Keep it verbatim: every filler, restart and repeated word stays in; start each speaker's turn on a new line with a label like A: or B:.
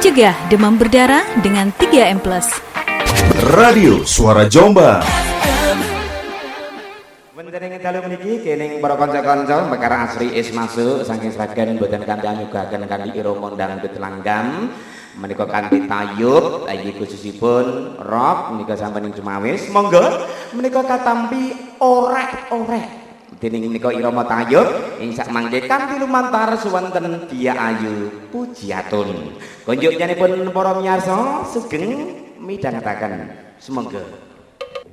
A: Cegah demam berdarah dengan tiga M plus.
B: Radio Suara Jombang.
C: Wonten dalu niki kening para kanca-kanca perkara asri is masuk saking sragen boten kanthi anyugaken kanthi irama dangdut langgam menika kanthi tayub iki khususipun rock menika sampun cumawis monggo menika katampi orek-orek dening menika irama tayub ing sak mangke kanthi lumantar suwenten Dia Ayu Pujiatun konjuk nyanipun para miyarsa sugeng midhangetaken semonggo.